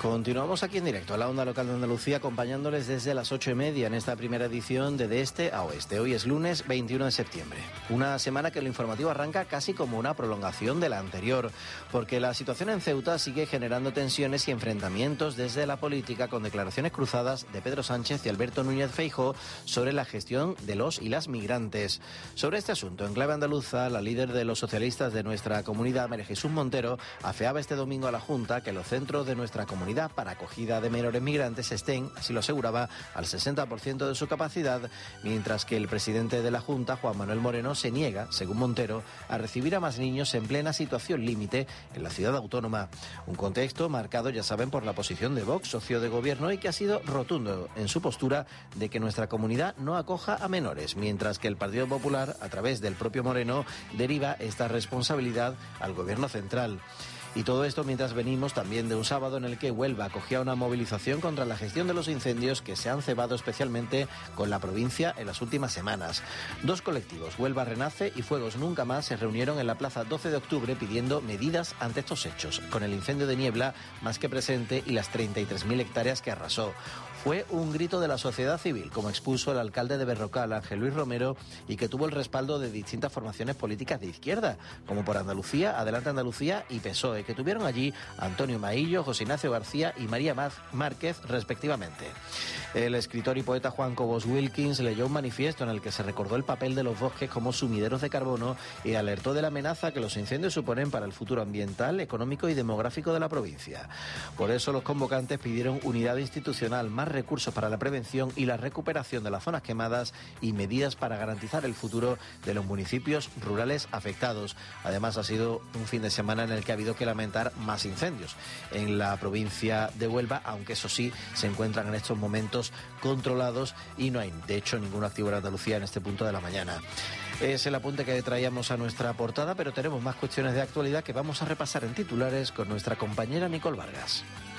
Continuamos aquí en directo a la onda local de Andalucía, acompañándoles desde las 8:30 en esta primera edición de Este a Oeste. Hoy es lunes 21 de septiembre. Una semana que el informativo arranca casi como una prolongación de la anterior, porque la situación en Ceuta sigue generando tensiones y enfrentamientos desde la política, con declaraciones cruzadas de Pedro Sánchez y Alberto Núñez Feijóo sobre la gestión de los y las migrantes. Sobre este asunto, en clave andaluza, la líder de los socialistas de nuestra comunidad, María Jesús Montero, afeaba este domingo a la Junta que los centros de nuestra comunidad para acogida de menores migrantes estén, así lo aseguraba, al 60% de su capacidad, mientras que el presidente de la Junta, Juan Manuel Moreno, se niega, según Montero, a recibir a más niños en plena situación límite en la ciudad autónoma. Un contexto marcado, ya saben, por la posición de Vox, socio de gobierno, y que ha sido rotundo en su postura de que nuestra comunidad no acoja a menores, mientras que el Partido Popular, a través del propio Moreno, deriva esta responsabilidad al gobierno central. Y todo esto mientras venimos también de un sábado en el que Huelva acogía una movilización contra la gestión de los incendios que se han cebado especialmente con la provincia en las últimas semanas. Dos colectivos, Huelva Renace y Fuegos Nunca Más, se reunieron en la plaza 12 de octubre pidiendo medidas ante estos hechos, con el incendio de Niebla más que presente y las 33.000 hectáreas que arrasó. Fue un grito de la sociedad civil, como expuso el alcalde de Berrocal, Ángel Luis Romero, y que tuvo el respaldo de distintas formaciones políticas de izquierda, como por Andalucía, Adelante Andalucía y PSOE, que tuvieron allí a Antonio Maillo, José Ignacio García y María Márquez, respectivamente. El escritor y poeta Juan Cobos Wilkins leyó un manifiesto en el que se recordó el papel de los bosques como sumideros de carbono y alertó de la amenaza que los incendios suponen para el futuro ambiental, económico y demográfico de la provincia. Por eso los convocantes pidieron unidad institucional, más recursos para la prevención y la recuperación de las zonas quemadas y medidas para garantizar el futuro de los municipios rurales afectados. Además, ha sido un fin de semana en el que ha habido que lamentar más incendios en la provincia de Huelva, aunque eso sí, se encuentran en estos momentos controlados y no hay, de hecho, ningún activo en Andalucía en este punto de la mañana. Es el apunte que traíamos a nuestra portada, pero tenemos más cuestiones de actualidad que vamos a repasar en titulares con nuestra compañera Nicole Vargas.